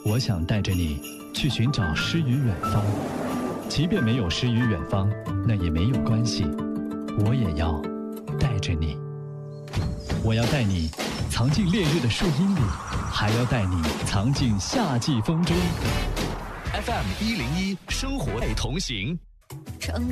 我想带着你去寻找诗与远方，即便没有诗与远方，那也没有关系，我也要带着你。我要带你藏进烈日的树荫里，还要带你藏进夏季风中。 FM 101生活同行。